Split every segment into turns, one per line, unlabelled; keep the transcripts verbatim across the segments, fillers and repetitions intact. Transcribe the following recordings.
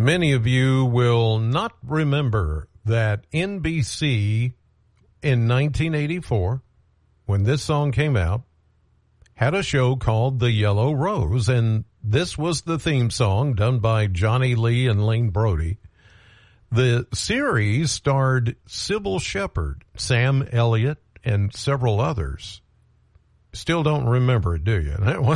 Many of you will not remember that N B C in nineteen eighty-four, when this song came out, had a show called The Yellow Rose, and this was the theme song done by Johnny Lee and Lane Brody. The series starred Sybil Shepherd, Sam Elliott, and several others. Still don't remember it, do you?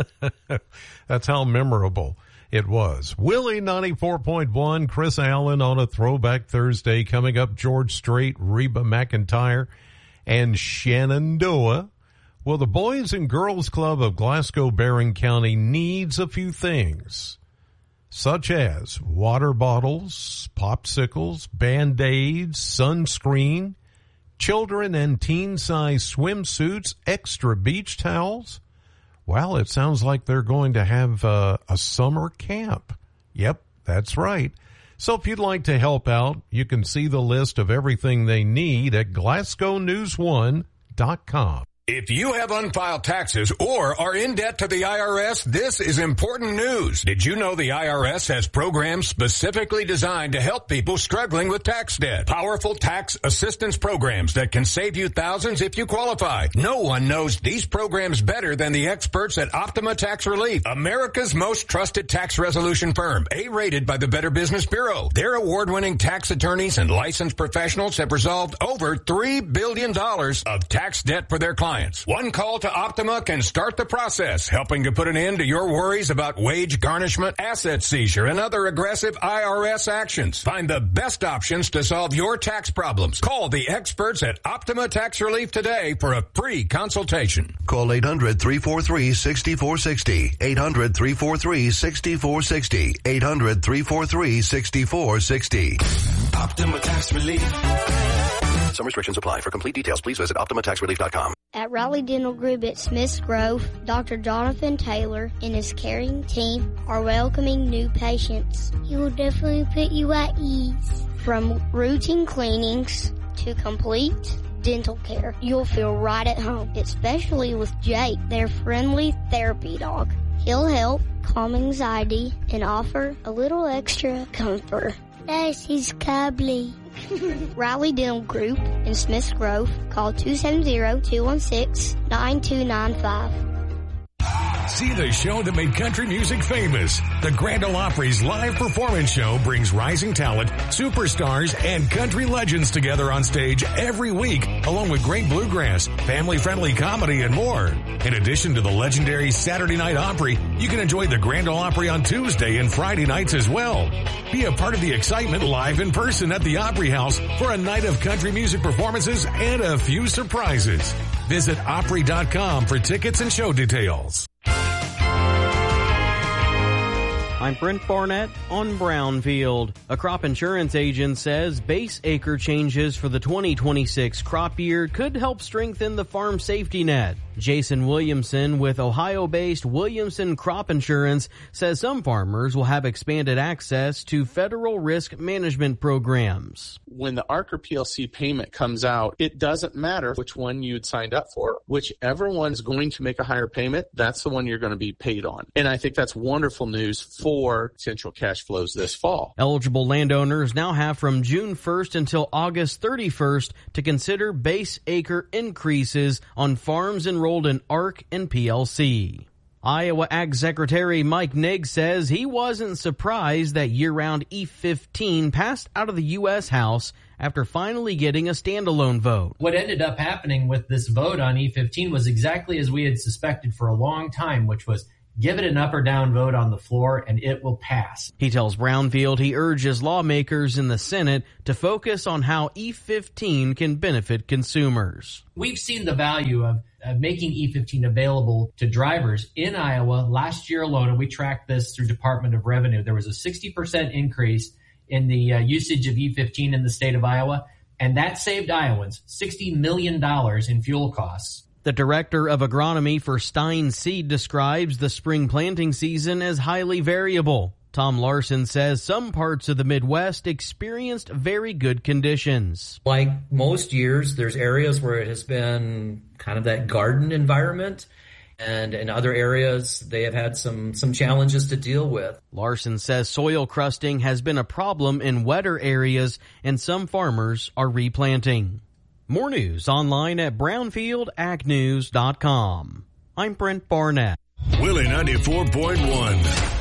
That's how memorable it was. Willie ninety-four point one, Chris Allen on a Throwback Thursday. Coming up, George Strait, Reba McEntire, and Shenandoah. Well, the Boys and Girls Club of Glasgow-Barron County needs a few things, such as water bottles, popsicles, Band-Aids, sunscreen, children and teen-size swimsuits, extra beach towels. Well, it sounds like they're going to have uh, a summer camp. Yep, that's right. So if you'd like to help out, you can see the list of everything they need at Glasgow News one dot com.
If you have unfiled taxes or are in debt to the I R S, this is important news. Did you know the I R S has programs specifically designed to help people struggling with tax debt? Powerful tax assistance programs that can save you thousands if you qualify. No one knows these programs better than the experts at Optima Tax Relief, America's most trusted tax resolution firm, A-rated by the Better Business Bureau. Their award-winning tax attorneys and licensed professionals have resolved over three billion dollars of tax debt for their clients. One call to Optima can start the process, helping to put an end to your worries about wage garnishment, asset seizure, and other aggressive I R S actions. Find the best options to solve your tax problems. Call the experts at Optima Tax Relief today for a free consultation.
Call eight hundred, three four three, six four six zero. eight hundred, three four three, six four six zero. eight hundred, three four three, six four six zero.
Optima Tax Relief.
Some restrictions apply. For complete details, please visit optima tax relief dot com.
At Raleigh Dental Group at Smiths Grove, Doctor Jonathan Taylor and his caring team are welcoming new patients. He will definitely put you at ease. From routine cleanings to complete dental care, you'll feel right at home, especially with Jake, their friendly therapy dog. He'll help calm anxiety and offer a little extra comfort. Yes, he's cuddly. Raleigh Dental Group in Smiths Grove. Call two seven zero, two one six, nine two nine five.
See the show that made country music famous. The Grand Ole Opry's live performance show brings rising talent, superstars, and country legends together on stage every week, along with great bluegrass, family-friendly comedy, and more. In addition to the legendary Saturday Night Opry, you can enjoy the Grand Ole Opry on Tuesday and Friday nights as well. Be a part of the excitement live in person at the Opry House for a night of country music performances and a few surprises. Visit Opry dot com for tickets and show details.
I'm Brent Barnett on Brownfield. A crop insurance agent says base acre changes for the twenty twenty-six crop year could help strengthen the farm safety net. Jason Williamson with Ohio-based Williamson Crop Insurance says some farmers will have expanded access to federal risk management programs.
When the Archer P L C payment comes out, it doesn't matter which one you'd signed up for. Whichever one's going to make a higher payment, that's the one you're going to be paid on. And I think that's wonderful news for potential cash flows this fall.
Eligible landowners now have from June first until August thirty-first to consider base acre increases on farms enrolled in A R C and P L C. Iowa Ag Secretary Mike Nigg says he wasn't surprised that year-round E fifteen passed out of the U S House after finally getting a standalone vote.
What ended up happening with this vote on E fifteen was exactly as we had suspected for a long time, which was give it an up or down vote on the floor and it will pass.
He tells Brownfield he urges lawmakers in the Senate to focus on how E fifteen can benefit consumers.
We've seen the value of, of making E fifteen available to drivers in Iowa last year alone, and we tracked this through Department of Revenue. There was a sixty percent increase in the uh, usage of E fifteen in the state of Iowa, and that saved Iowans sixty million dollars in fuel costs.
The director of agronomy for Stein Seed describes the spring planting season as highly variable. Tom Larson says some parts of the Midwest experienced very good conditions.
Like most years, there's areas where it has been kind of that garden environment, And in other areas, they have had some, some challenges to deal with.
Larson says soil crusting has been a problem in wetter areas, and some farmers are replanting. More news online at brownfield ag news dot com. I'm Brent Barnett.
Willie ninety-four point one.